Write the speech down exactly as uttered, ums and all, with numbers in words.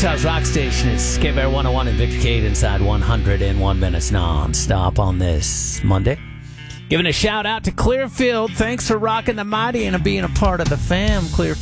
Utah's rock station is K B R one oh one and Victor Cade inside one hundred one minutes non-stop on this Monday. Giving a shout out to Clearfield. Thanks for rocking the mighty and being a part of the fam, Clearfield.